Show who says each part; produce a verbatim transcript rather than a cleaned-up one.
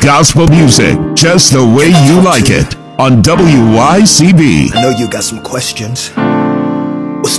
Speaker 1: Gospel music, just the way you like it, on W Y C B.
Speaker 2: I know you got some questions.